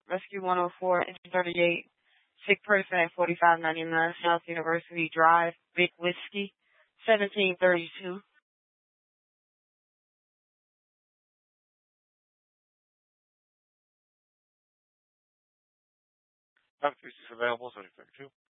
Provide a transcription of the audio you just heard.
Rescue 104, engine 38, sick person at 4599 South University Drive, Big Whiskey, 1732. Is available, 1732.